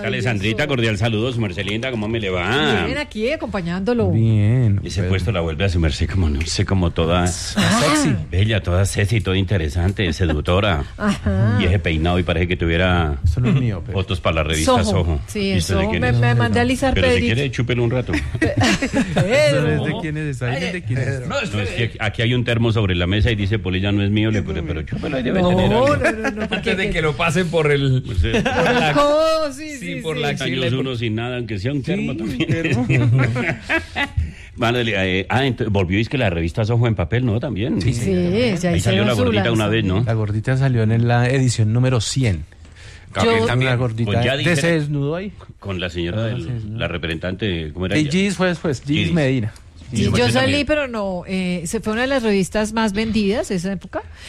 Alessandrita, cordial saludo, su merced linda, ¿cómo me le va? Bien, aquí acompañándolo. Bien. Ese puesto la vuelve a su merced como, no sé, como toda Sexy. bella, toda sexy, toda interesante, seductora. Ajá. Y ese peinado y parece que tuviera Eso no es mío, pero. fotos para la revista Soho. Sí, ¿Y usted de eso quién me es? mandé a alisar Pero si Pedrito. quiere, chúpelo un rato. ¿Eso es de quién es? ¿Saben de quién es? No, es que aquí hay un termo sobre la mesa y dice, Polilla no es mío, le puse, pero chúpelo ahí debe No, tener algo. no, Antes de que lo pasen por el... Pues, Por el codo, sí, por la axila. años uno sin nada, aunque sea un termo también. Vale, entonces, volvió y es que la revista Soho en papel, ¿no? También. Sí, Sí, ya Ahí salió hicieron la su gordita una vez, ¿no? La gordita salió en la edición número 100. Gabriel Yo- también. La gordita Pues ya se dijera- desnudó ahí. Con la señora, la representante, ¿cómo era Y ella? Gis fue después, Gis Gis. Medina. Sí, Yo yo también. salí, pero no, se fue una de las revistas más vendidas esa época.